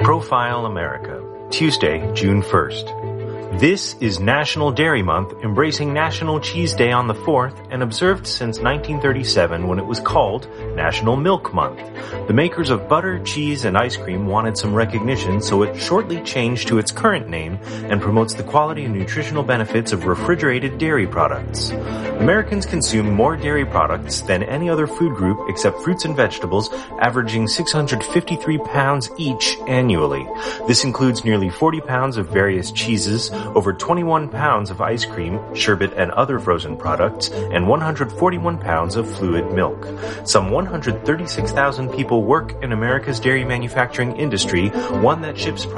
Profile America, Tuesday, June 1st. This is National Dairy Month, embracing National Cheese Day on the 4th and observed since 1937 when it was called National Milk Month. The makers of butter, cheese, and ice cream wanted some recognition, so it shortly changed to its current name and promotes the quality and nutritional benefits of refrigerated dairy products. Americans consume more dairy products than any other food group except fruits and vegetables, averaging 653 pounds each annually. This includes nearly 40 pounds of various cheeses, over 21 pounds of ice cream, sherbet, and other frozen products, and 141 pounds of fluid milk. Some 136,000 people work in America's dairy manufacturing industry, one that ships